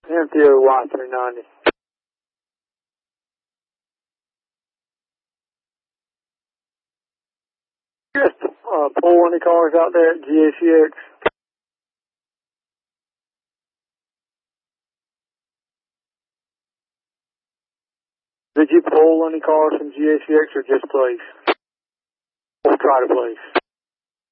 MTO Y390. Just pull any cars out there at GACX. Did you pull any cars from GACX or just place? Or try to place?